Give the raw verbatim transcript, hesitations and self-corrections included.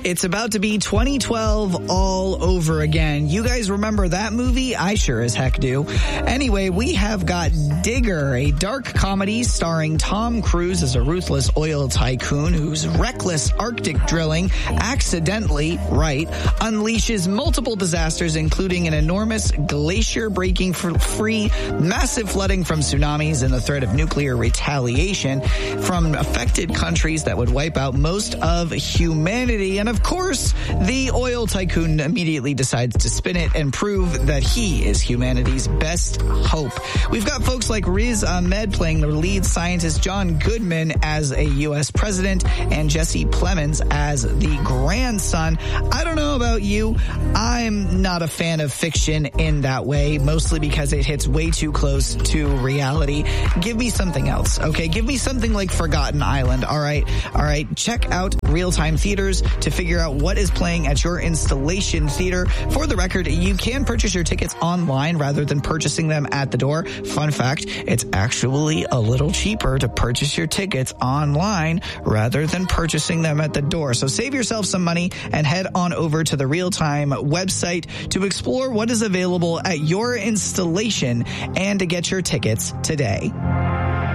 It's about to be twenty twelve all over again. You guys remember that movie? I sure as heck do. Anyway, we have got Digger, a dark comedy starring Tom Cruise as a ruthless oil tycoon whose reckless Arctic drilling accidentally, right, unleashes multiple disasters, including an enormous glacier-breaking free, massive flooding from tsunamis, and the threat of nuclear retaliation from affected countries that would wipe out most of humanity. And of course, the oil tycoon immediately decides to spin it and prove that he is humanity's best hope. We've got folks like Riz Ahmed playing the lead scientist, John Goodman as a U S president, and Jesse Plemons as the grandson. I don't know about you. I'm not a fan of fiction in that way, mostly because it hits way too close to reality. Give me something else, okay? Give me something like Forgotten Island, all right? All right, check out Real Time Theaters to figure out what is playing at your installation theater. For the record, you can purchase your tickets online rather than purchasing them at the door. Fun fact, it's actually a little cheaper to purchase your tickets online rather than purchasing them at the door. So save yourself some money and head on over to the Real Time website to explore what is available at your installation and to get your tickets today.